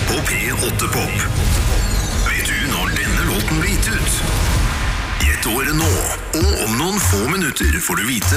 på P8 Pop. Vet du når denne låten ble gitt ut? Gjett året nå, og om noen få minutter får du vite